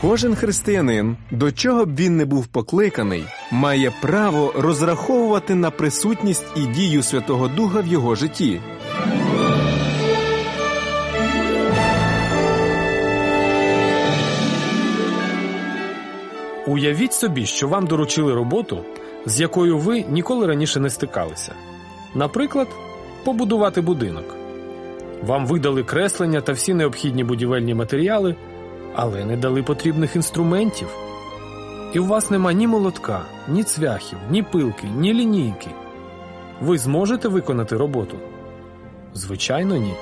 Кожен християнин, до чого б він не був покликаний, має право розраховувати на присутність і дію Святого Духа в його житті. Уявіть собі, що вам доручили роботу, з якою ви ніколи раніше не стикалися. Наприклад, побудувати будинок. Вам видали креслення та всі необхідні будівельні матеріали, але не дали потрібних інструментів. І у вас нема ні молотка, ні цвяхів, ні пилки, ні лінійки. Ви зможете виконати роботу? Звичайно, ні.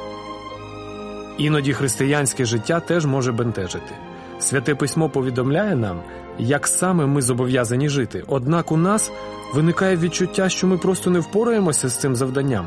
Іноді християнське життя теж може бентежити. Святе Письмо повідомляє нам, як саме ми зобов'язані жити, однак у нас виникає відчуття, що ми просто не впораємося з цим завданням.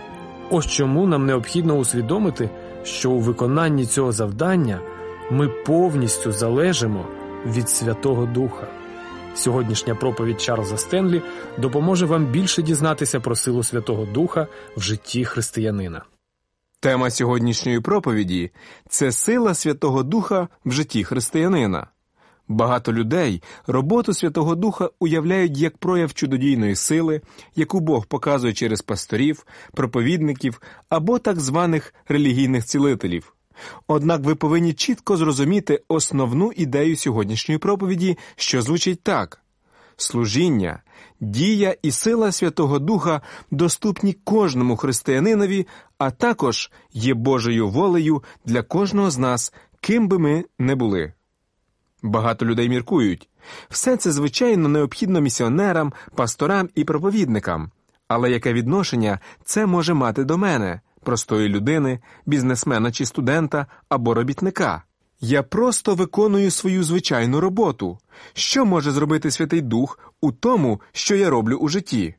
Ось чому нам необхідно усвідомити, що у виконанні цього завдання ми повністю залежимо від Святого Духа. Сьогоднішня проповідь Чарльза Стенлі допоможе вам більше дізнатися про силу Святого Духа в житті християнина. Тема сьогоднішньої проповіді – це сила Святого Духа в житті християнина. Багато людей роботу Святого Духа уявляють як прояв чудодійної сили, яку Бог показує через пасторів, проповідників або так званих релігійних цілителів. Однак ви повинні чітко зрозуміти основну ідею сьогоднішньої проповіді, що звучить так. Служіння, дія і сила Святого Духа доступні кожному християнинові, а також є Божою волею для кожного з нас, ким би ми не були. Багато людей міркують. Все це, звичайно, необхідно місіонерам, пасторам і проповідникам. Але яке відношення це може мати до мене, простої людини, бізнесмена чи студента або робітника? Я просто виконую свою звичайну роботу. Що може зробити Святий Дух у тому, що я роблю у житті?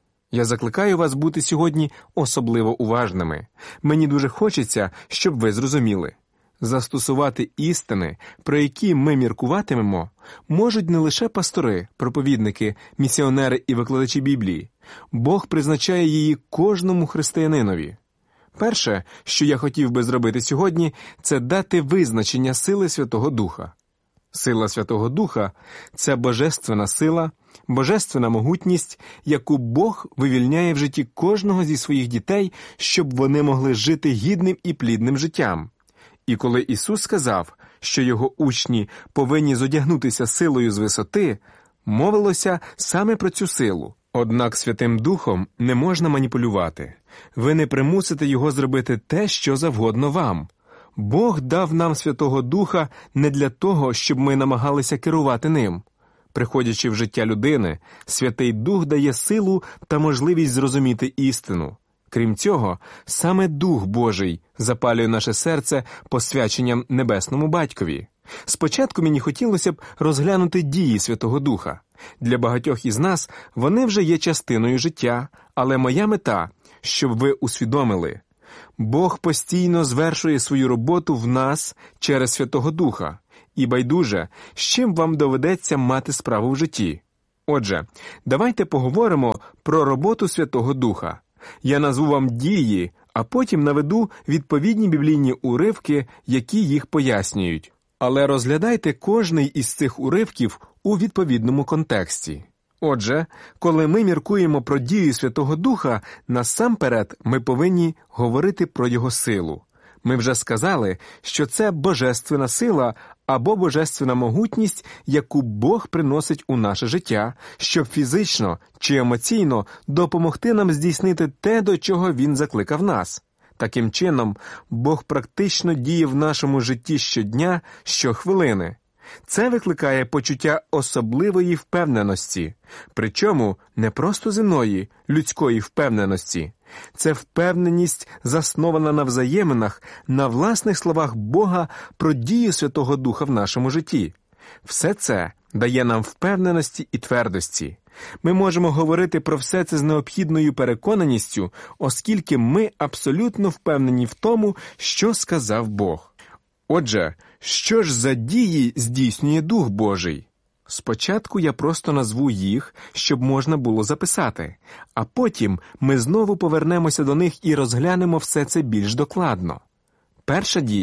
Я закликаю вас бути сьогодні особливо уважними. Мені дуже хочеться, щоб ви зрозуміли. Застосувати істини, про які ми міркуватимемо, можуть не лише пастори, проповідники, місіонери і викладачі Біблії. Бог призначає її кожному християнинові. Перше, що я хотів би зробити сьогодні, це дати визначення сили Святого Духа. Сила Святого Духа – це божественна сила, божественна могутність, яку Бог вивільняє в житті кожного зі своїх дітей, щоб вони могли жити гідним і плідним життям. І коли Ісус сказав, що Його учні повинні зодягнутися силою з висоти, мовилося саме про цю силу. Однак Святим Духом не можна маніпулювати. Ви не примусите Його зробити те, що завгодно вам. Бог дав нам Святого Духа не для того, щоб ми намагалися керувати ним. Приходячи в життя людини, Святий Дух дає силу та можливість зрозуміти істину. Крім цього, саме Дух Божий запалює наше серце посвяченням Небесному Батькові. Спочатку мені хотілося б розглянути дії Святого Духа. Для багатьох із нас вони вже є частиною життя, але моя мета – щоб ви усвідомили. Бог постійно звершує свою роботу в нас через Святого Духа. І байдуже, з чим вам доведеться мати справу в житті. Отже, давайте поговоримо про роботу Святого Духа. Я назву вам дії, а потім наведу відповідні біблійні уривки, які їх пояснюють. Але розглядайте кожний із цих уривків у відповідному контексті. Отже, коли ми міркуємо про дію Святого Духа, насамперед ми повинні говорити про Його силу. Ми вже сказали, що це божественна сила або божественна могутність, яку Бог приносить у наше життя, щоб фізично чи емоційно допомогти нам здійснити те, до чого Він закликав нас. Таким чином, Бог практично діє в нашому житті щодня, щохвилини. Це викликає почуття особливої впевненості, причому не просто земної, людської впевненості. Це впевненість, заснована на взаєминах, на власних словах Бога про дію Святого Духа в нашому житті. Все це дає нам впевненості і твердості. Ми можемо говорити про все це з необхідною переконаністю, оскільки ми абсолютно впевнені в тому, що сказав Бог. Отже, що ж за дії здійснює Дух Божий? Спочатку я просто назву їх, щоб можна було записати, а потім ми знову повернемося до них і розглянемо все це більш докладно. Перша дія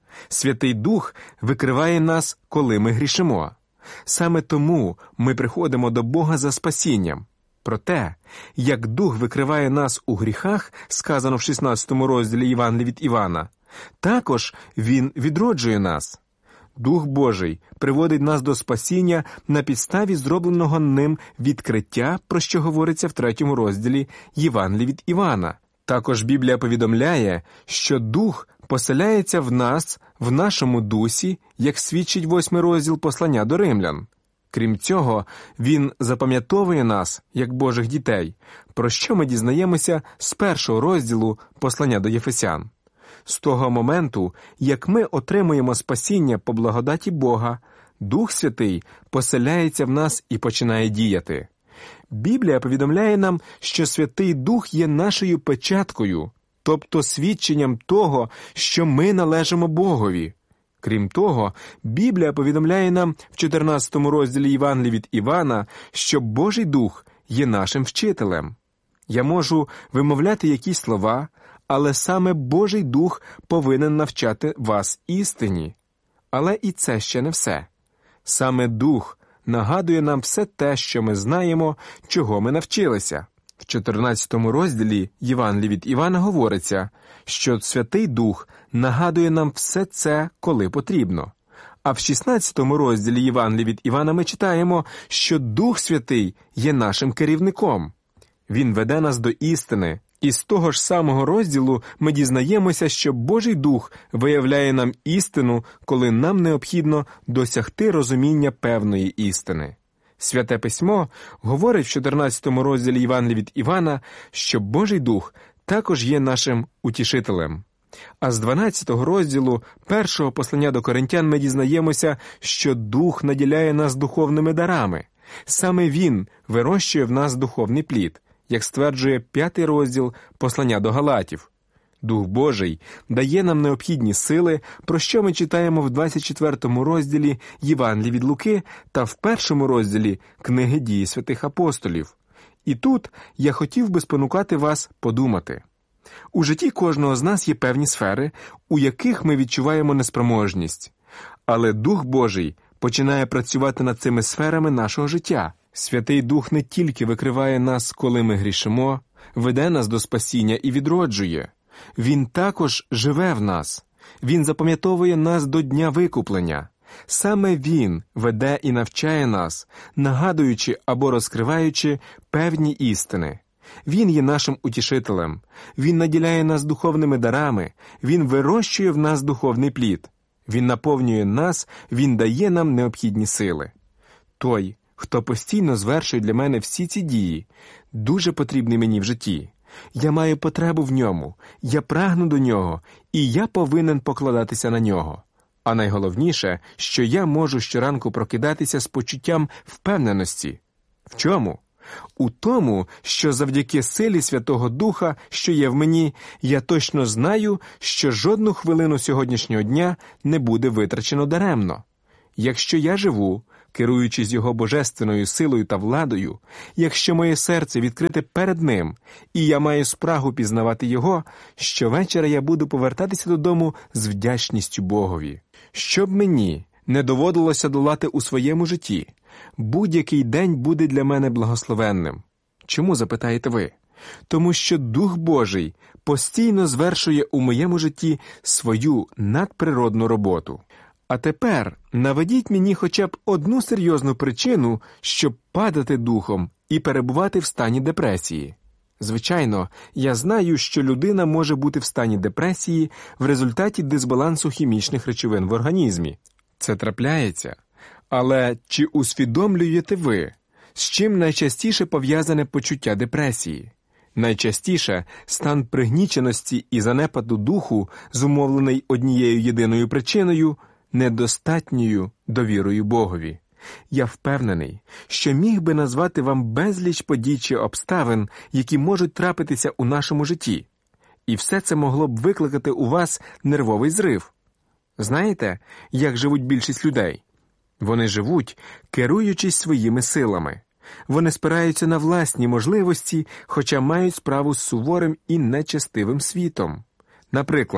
Святий Дух викриває нас, коли ми грішимо. Саме тому ми приходимо до Бога за спасінням. Проте, як Дух викриває нас у гріхах, сказано в 16 розділі Євангелія від Івана, також Він відроджує нас. Дух Божий приводить нас до спасіння на підставі зробленого ним відкриття, про що говориться в 3 розділі Євангелія від Івана. Також Біблія повідомляє, що Дух поселяється в нас, в нашому дусі, як свідчить 8 розділ послання до римлян. Крім цього, Він запам'ятовує нас, як Божих дітей, про що ми дізнаємося з 1 розділу послання до Єфесян. З того моменту, як ми отримуємо спасіння по благодаті Бога, Дух Святий поселяється в нас і починає діяти. Біблія повідомляє нам, що Святий Дух є нашою печаткою, тобто свідченням того, що ми належимо Богові. Крім того, Біблія повідомляє нам в 14 розділі Євангелія від Івана, що Божий Дух є нашим вчителем. Я можу вимовляти якісь слова, але саме Божий Дух повинен навчати вас істині. Але і це ще не все. Саме Дух нагадує нам все те, що ми знаємо, чого ми навчилися. В 14 розділі Євангелія від Івана говориться, що Святий Дух нагадує нам все це, коли потрібно. А в 16 розділі Євангелія від Івана ми читаємо, що Дух Святий є нашим керівником. Він веде нас до істини. І з того ж самого розділу ми дізнаємося, що Божий Дух виявляє нам істину, коли нам необхідно досягти розуміння певної істини. Святе Письмо говорить в 14 розділі Євангелія від Івана, що Божий Дух також є нашим утішителем. А з 12 розділу першого послання до Коринтян ми дізнаємося, що Дух наділяє нас духовними дарами. Саме Він вирощує в нас духовний плід, як стверджує 5 розділ послання до Галатів. Дух Божий дає нам необхідні сили, про що ми читаємо в 24 розділі Євангелія від Луки та в 1 розділі Книги Дії святих апостолів. І тут я хотів би спонукати вас подумати. У житті кожного з нас є певні сфери, у яких ми відчуваємо неспроможність. Але Дух Божий починає працювати над цими сферами нашого життя. Святий Дух не тільки викриває нас, коли ми грішимо, веде нас до спасіння і відроджує. Він також живе в нас. Він запам'ятовує нас до дня викуплення. Саме Він веде і навчає нас, нагадуючи або розкриваючи певні істини. Він є нашим утішителем. Він наділяє нас духовними дарами. Він вирощує в нас духовний плід. Він наповнює нас, Він дає нам необхідні сили. Той, хто постійно звершує для мене всі ці дії, дуже потрібний мені в житті. Я маю потребу в ньому, я прагну до нього, і я повинен покладатися на нього. А найголовніше, що я можу щоранку прокидатися з почуттям впевненості. В чому? У тому, що завдяки силі Святого Духа, що є в мені, я точно знаю, що жодну хвилину сьогоднішнього дня не буде витрачено даремно. Якщо я живу, керуючись Його божественною силою та владою, якщо моє серце відкрите перед Ним, і я маю спрагу пізнавати Його, щовечора я буду повертатися додому з вдячністю Богові. Щоб мені не доводилося долати у своєму житті, будь-який день буде для мене благословенним. Чому, запитаєте ви? Тому що Дух Божий постійно звершує у моєму житті свою надприродну роботу. А тепер наведіть мені хоча б одну серйозну причину, щоб падати духом і перебувати в стані депресії. Звичайно, я знаю, що людина може бути в стані депресії в результаті дисбалансу хімічних речовин в організмі. Це трапляється. Але чи усвідомлюєте ви, з чим найчастіше пов'язане почуття депресії? Найчастіше стан пригніченості і занепаду духу, зумовлений однією єдиною причиною – недостатньою довірою Богові. Я впевнений, що міг би назвати вам безліч подій чи обставин, які можуть трапитися у нашому житті. І все це могло б викликати у вас нервовий зрив. Знаєте, як живуть більшість людей? Вони живуть, керуючись своїми силами. Вони спираються на власні можливості, хоча мають справу з суворим і нечестивим світом. Наприклад,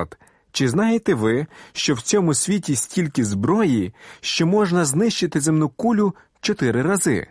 Чи знаєте ви, що в цьому світі стільки зброї, що можна знищити земну кулю 4 рази?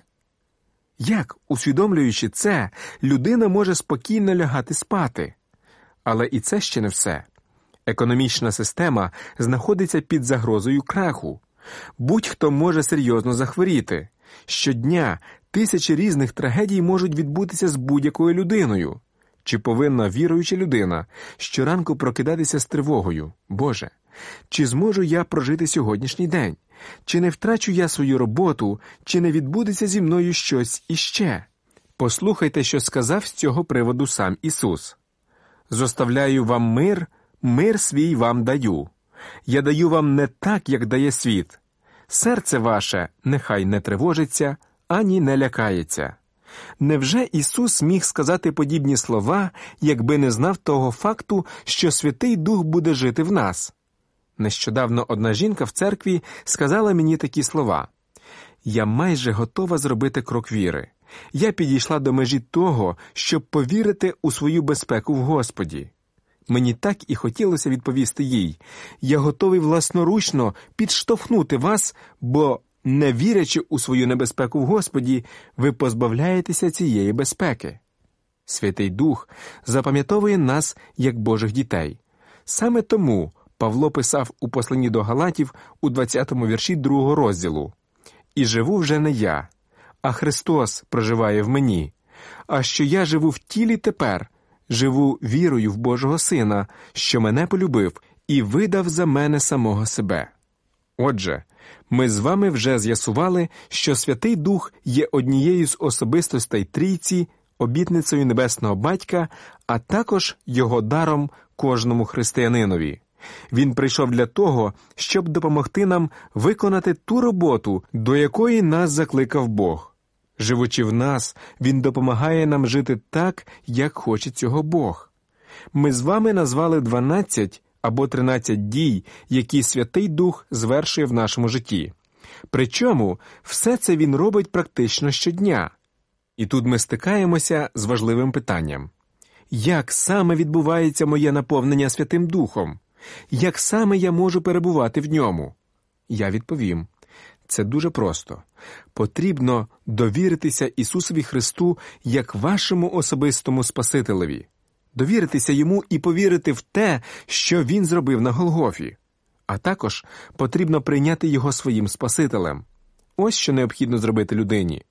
Як, усвідомлюючи це, людина може спокійно лягати спати? Але і це ще не все. Економічна система знаходиться під загрозою краху. Будь-хто може серйозно захворіти. Щодня тисячі різних трагедій можуть відбутися з будь-якою людиною. Чи повинна віруюча людина щоранку прокидатися з тривогою? Боже, чи зможу я прожити сьогоднішній день? Чи не втрачу я свою роботу? Чи не відбудеться зі мною щось іще? Послухайте, що сказав з цього приводу сам Ісус. «Зоставляю вам мир, мир свій вам даю. Я даю вам не так, як дає світ. Серце ваше нехай не тривожиться, ані не лякається». Невже Ісус міг сказати подібні слова, якби не знав того факту, що Святий Дух буде жити в нас? Нещодавно одна жінка в церкві сказала мені такі слова. «Я майже готова зробити крок віри. Я підійшла до межі того, щоб повірити у свою безпеку в Господі». Мені так і хотілося відповісти їй. «Я готовий власноручно підштовхнути вас, бо, не вірячи у свою небезпеку в Господі, ви позбавляєтеся цієї безпеки». Святий Дух запам'ятовує нас як Божих дітей. Саме тому Павло писав у посланні до Галатів у 20-му вірші 2-го розділу: «І живу вже не я, а Христос проживає в мені. А що я живу в тілі тепер, живу вірою в Божого Сина, що мене полюбив і видав за мене самого себе». Отже, ми з вами вже з'ясували, що Святий Дух є однією з особистостей Трійці, обітницею Небесного Батька, а також його даром кожному християнинові. Він прийшов для того, щоб допомогти нам виконати ту роботу, до якої нас закликав Бог. Живучи в нас, Він допомагає нам жити так, як хоче цього Бог. Ми з вами назвали 12 або 13 дій, які Святий Дух звершує в нашому житті. Причому все це Він робить практично щодня. І тут ми стикаємося з важливим питанням. Як саме відбувається моє наповнення Святим Духом? Як саме я можу перебувати в ньому? Я відповім. Це дуже просто. Потрібно довіритися Ісусові Христу як вашому особистому Спасителеві. Довіритися Йому і повірити в те, що Він зробив на Голгофі. А також потрібно прийняти Його своїм Спасителем. Ось що необхідно зробити людині.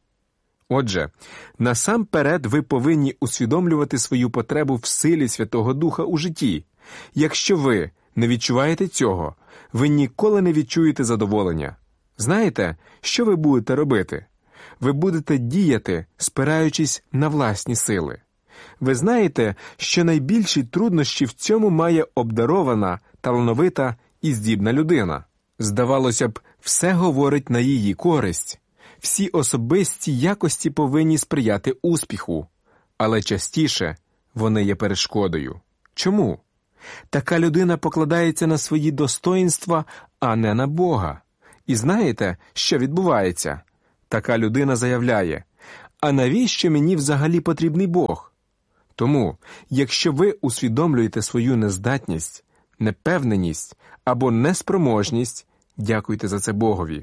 Отже, насамперед ви повинні усвідомлювати свою потребу в силі Святого Духа у житті. Якщо ви не відчуваєте цього, ви ніколи не відчуєте задоволення. Знаєте, що ви будете робити? Ви будете діяти, спираючись на власні сили. Ви знаєте, що найбільші труднощі в цьому має обдарована, талановита і здібна людина. Здавалося б, все говорить на її користь. Всі особисті якості повинні сприяти успіху, але частіше вони є перешкодою. Чому? Така людина покладається на свої достоїнства, а не на Бога. І знаєте, що відбувається? Така людина заявляє: «А навіщо мені взагалі потрібний Бог?» Тому, якщо ви усвідомлюєте свою нездатність, непевненість або неспроможність, дякуйте за це Богові.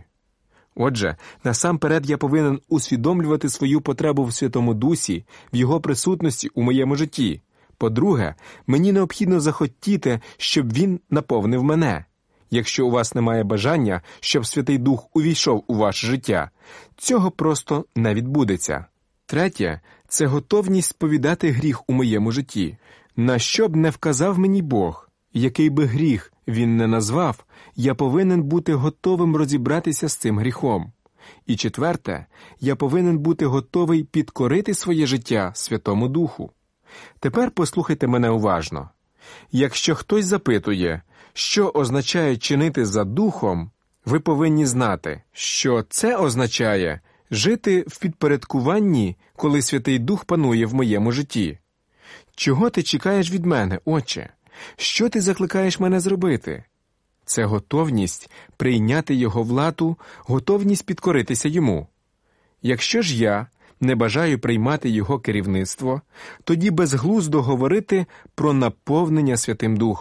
Отже, насамперед я повинен усвідомлювати свою потребу в Святому Дусі, в Його присутності у моєму житті. По-друге, мені необхідно захотіти, щоб Він наповнив мене. Якщо у вас немає бажання, щоб Святий Дух увійшов у ваше життя, цього просто не відбудеться. Третє – це готовність сповідати гріх у моєму житті. На що б не вказав мені Бог, який би гріх Він не назвав, я повинен бути готовим розібратися з цим гріхом. І четверте, я повинен бути готовий підкорити своє життя Святому Духу. Тепер послухайте мене уважно. Якщо хтось запитує, що означає чинити за Духом, ви повинні знати, що це означає жити в підпорядкуванні, коли Святий Дух панує в моєму житті. Чого ти чекаєш від мене, Отче? Що ти закликаєш мене зробити? Це готовність прийняти Його владу, готовність підкоритися Йому. Якщо ж я не бажаю приймати Його керівництво, тоді безглуздо говорити про наповнення Святим Духом.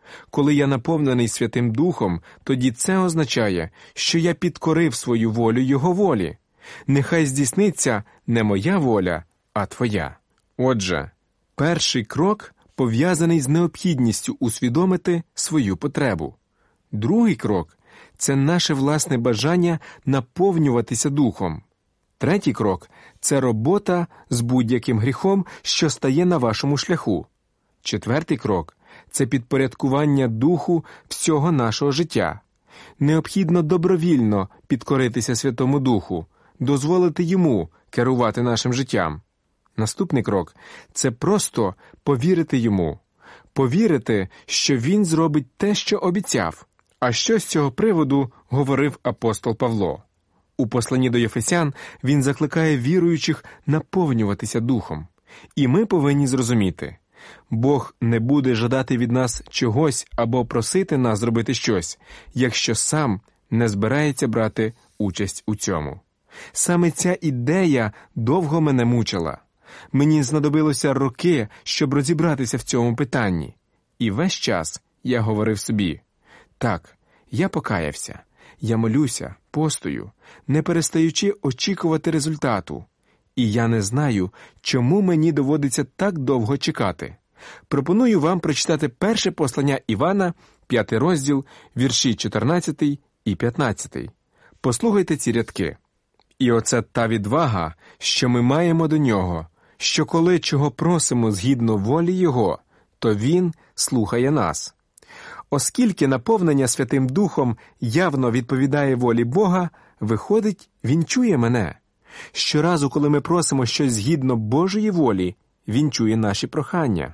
Коли я наповнений Святим Духом, тоді це означає, що я підкорив свою волю Його волі. Нехай здійсниться не моя воля, а Твоя. Отже, перший крок пов'язаний з необхідністю усвідомити свою потребу. Другий крок – це наше власне бажання наповнюватися Духом. Третій крок – це робота з будь-яким гріхом, що стає на вашому шляху. Четвертий крок – це підпорядкування Духу всього нашого життя. Необхідно добровільно підкоритися Святому Духу, дозволити Йому керувати нашим життям. Наступний крок – це просто повірити Йому. Повірити, що Він зробить те, що обіцяв. А що з цього приводу говорив апостол Павло? У посланні до Єфесян він закликає віруючих наповнюватися Духом. І ми повинні зрозуміти, Бог не буде жадати від нас чогось або просити нас зробити щось, якщо сам не збирається брати участь у цьому. Саме ця ідея довго мене мучила. Мені знадобилося роки, щоб розібратися в цьому питанні. І весь час я говорив собі: так, я покаявся, я молюся, постую, не перестаючи очікувати результату. І я не знаю, чому мені доводиться так довго чекати. Пропоную вам прочитати перше послання Івана, 5 розділ, вірші 14 і 15. Послухайте ці рядки. «І оце та відвага, що ми маємо до Нього, що коли чого просимо згідно волі Його, то Він слухає нас. Оскільки наповнення Святим Духом явно відповідає волі Бога, виходить, Він чує мене. Щоразу, коли ми просимо щось згідно Божої волі, Він чує наші прохання.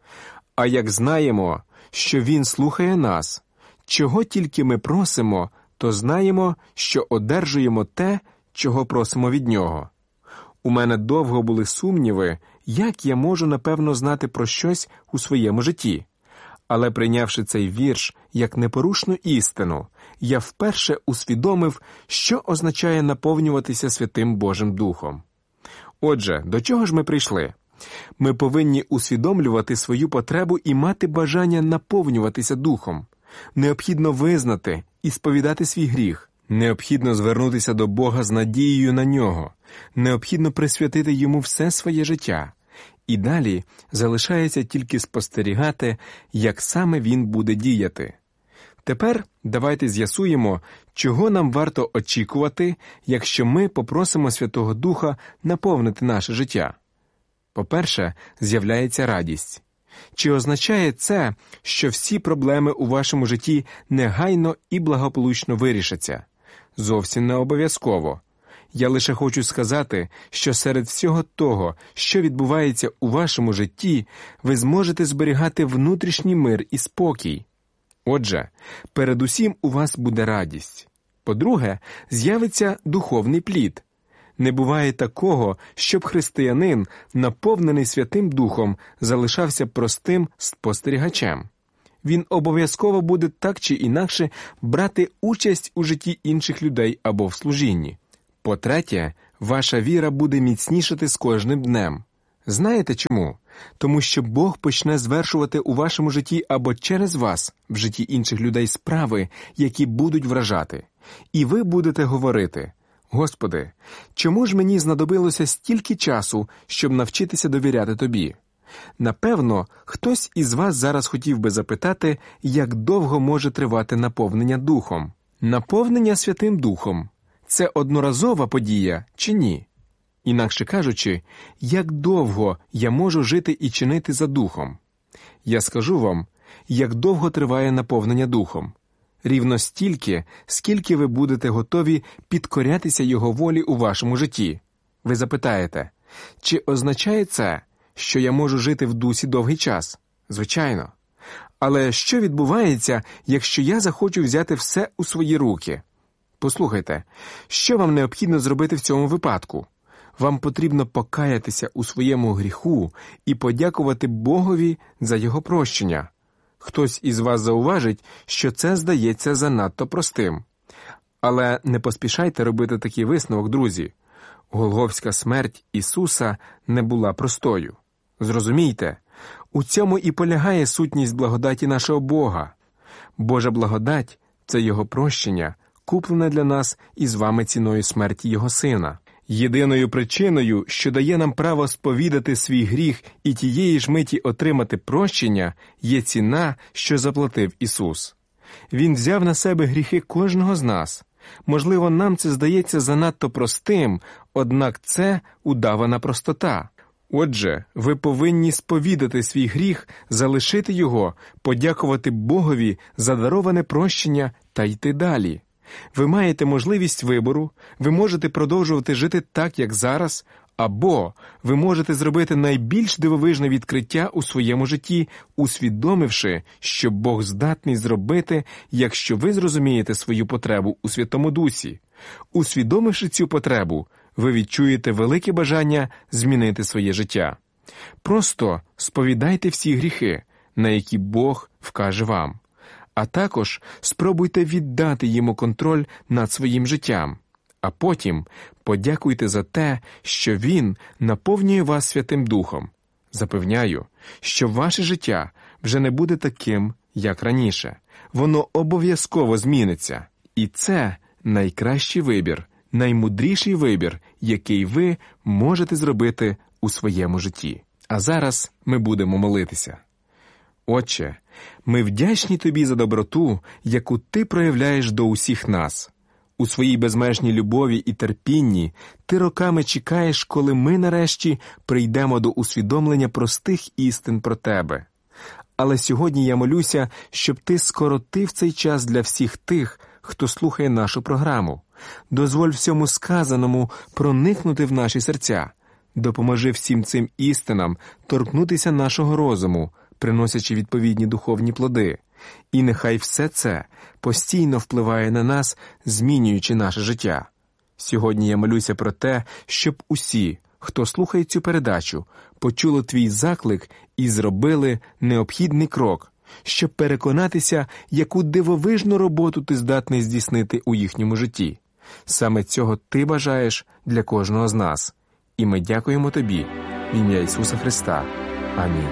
А як знаємо, що Він слухає нас, чого тільки ми просимо, то знаємо, що одержуємо те, чого просимо від Нього. У мене довго були сумніви, як я можу, напевно, знати про щось у своєму житті. Але прийнявши цей вірш як непорушну істину, я вперше усвідомив, що означає наповнюватися Святим Божим Духом. Отже, до чого ж ми прийшли? Ми повинні усвідомлювати свою потребу і мати бажання наповнюватися Духом. Необхідно визнати і сповідати свій гріх. Необхідно звернутися до Бога з надією на Нього. Необхідно присвятити Йому все своє життя. І далі залишається тільки спостерігати, як саме Він буде діяти. Тепер давайте з'ясуємо, чого нам варто очікувати, якщо ми попросимо Святого Духа наповнити наше життя. По-перше, з'являється радість. Чи означає це, що всі проблеми у вашому житті негайно і благополучно вирішаться? Зовсім не обов'язково. Я лише хочу сказати, що серед всього того, що відбувається у вашому житті, ви зможете зберігати внутрішній мир і спокій. Отже, передусім у вас буде радість. По-друге, з'явиться духовний плід. Не буває такого, щоб християнин, наповнений Святим Духом, залишався простим спостерігачем. Він обов'язково буде так чи інакше брати участь у житті інших людей або в служінні. По-третє, ваша віра буде міцнішати з кожним днем. Знаєте чому? Тому що Бог почне звершувати у вашому житті або через вас в житті інших людей справи, які будуть вражати. І ви будете говорити: «Господи, чому ж мені знадобилося стільки часу, щоб навчитися довіряти Тобі?» Напевно, хтось із вас зараз хотів би запитати, як довго може тривати наповнення Духом. Наповнення Святим Духом – це одноразова подія чи ні? Інакше кажучи, як довго я можу жити і чинити за Духом? Я скажу вам, як довго триває наповнення Духом. Рівно стільки, скільки ви будете готові підкорятися Його волі у вашому житті. Ви запитаєте, чи означає це, що я можу жити в Дусі довгий час? Звичайно. Але що відбувається, якщо я захочу взяти все у свої руки? Послухайте, що вам необхідно зробити в цьому випадку? Вам потрібно покаятися у своєму гріху і подякувати Богові за Його прощення. Хтось із вас зауважить, що це здається занадто простим. Але не поспішайте робити такий висновок, друзі. Голгофська смерть Ісуса не була простою. Зрозумійте, У цьому і полягає сутність благодаті нашого Бога. Божа благодать – це Його прощення, куплене для нас і з вами ціною смерті Його Сина. Єдиною причиною, що дає нам право сповідати свій гріх і тієї ж миті отримати прощення, є ціна, що заплатив Ісус. Він взяв на себе гріхи кожного з нас. Можливо, нам це здається занадто простим, однак це удавана простота. Отже, ви повинні сповідати свій гріх, залишити його, подякувати Богові за дароване прощення та йти далі. Ви маєте можливість вибору, ви можете продовжувати жити так, як зараз, або ви можете зробити найбільш дивовижне відкриття у своєму житті, усвідомивши, що Бог здатний зробити, якщо ви зрозумієте свою потребу у Святому Дусі. Усвідомивши цю потребу, ви відчуєте велике бажання змінити своє життя. Просто сповідайте всі гріхи, на які Бог вкаже вам. А також спробуйте віддати йому контроль над своїм життям. А потім подякуйте за те, що він наповнює вас Святим Духом. Запевняю, що ваше життя вже не буде таким, як раніше. Воно обов'язково зміниться. І це найкращий вибір, наймудріший вибір, який ви можете зробити у своєму житті. А зараз ми будемо молитися. Отче, ми вдячні Тобі за доброту, яку Ти проявляєш до усіх нас. У своїй безмежній любові і терпінні Ти роками чекаєш, коли ми нарешті прийдемо до усвідомлення простих істин про Тебе. Але сьогодні я молюся, щоб Ти скоротив цей час для всіх тих, хто слухає нашу програму. Дозволь всьому сказаному проникнути в наші серця. Допоможи всім цим істинам торкнутися нашого розуму, приносячи відповідні духовні плоди. І нехай все це постійно впливає на нас, змінюючи наше життя. Сьогодні я молюся про те, щоб усі, хто слухає цю передачу, почули Твій заклик і зробили необхідний крок, щоб переконатися, яку дивовижну роботу Ти здатний здійснити у їхньому житті. Саме цього Ти бажаєш для кожного з нас. І ми дякуємо Тобі в ім'я Ісуса Христа. Амінь.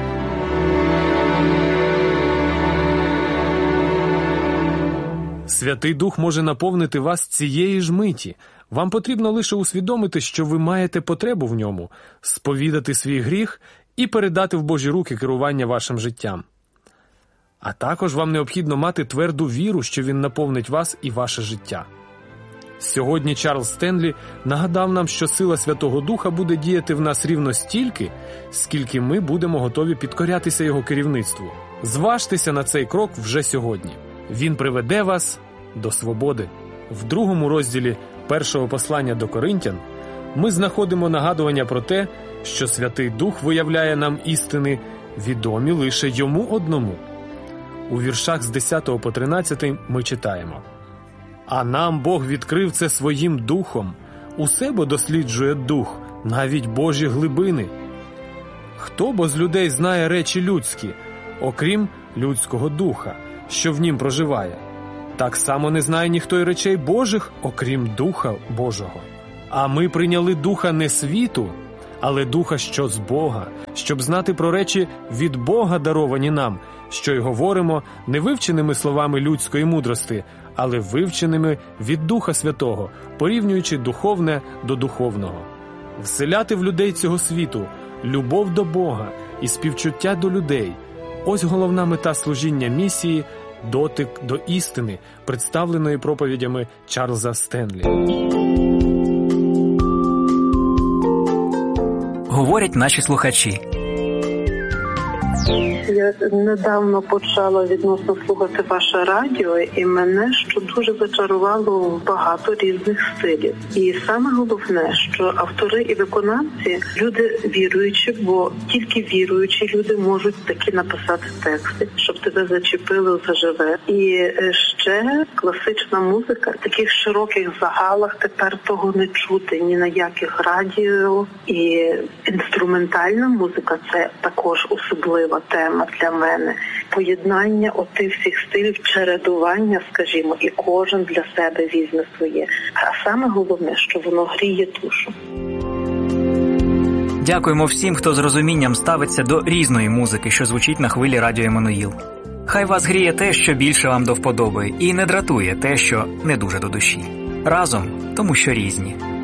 Святий Дух може наповнити вас цієї ж миті. Вам потрібно лише усвідомити, що ви маєте потребу в ньому, сповідати свій гріх і передати в Божі руки керування вашим життям. А також вам необхідно мати тверду віру, що він наповнить вас і ваше життя. Сьогодні Чарльз Стенлі нагадав нам, що сила Святого Духа буде діяти в нас рівно стільки, скільки ми будемо готові підкорятися його керівництву. Зважтеся на цей крок вже сьогодні. Він приведе вас до свободи. В 2 розділі 1 послання до Коринтян ми знаходимо нагадування про те, що Святий Дух виявляє нам істини, відомі лише йому одному. У віршах з 10 по 13 ми читаємо: «А нам Бог відкрив це своїм Духом, усе бо досліджує Дух, навіть Божі глибини. Хто бо з людей знає речі людські, окрім людського духа, що в нім проживає? Так само не знає ніхто й речей Божих, окрім Духа Божого. А ми прийняли Духа не світу, але Духа, що з Бога, щоб знати про речі від Бога даровані нам, що й говоримо не вивченими словами людської мудрости, але вивченими від Духа Святого, порівнюючи духовне до духовного. Вселяти в людей цього світу любов до Бога і співчуття до людей – ось головна мета служіння місії – дотик до істини, представленої проповідями Чарльза Стенлі. Говорять наші слухачі. Я недавно почала відносно слухати ваше радіо, і мене що дуже зачарувало багато різних стилів. І саме головне, що автори і виконавці – люди віруючі, бо тільки віруючі люди можуть такі написати тексти, щоб тебе зачепило заживе. І ще класична музика в таких широких загалах тепер того не чути ні на яких радіо. І інструментальна музика – це також особлива тема для мене. Поєднання отих всіх стилів, чередування, скажімо, і кожен для себе візьме своє. А саме головне, що воно гріє душу. Дякуємо всім, хто з розумінням ставиться до різної музики, що звучить на хвилі Радіо Еммануїл. Хай вас гріє те, що більше вам до вподоби, і не дратує те, що не дуже до душі. Разом, тому що різні.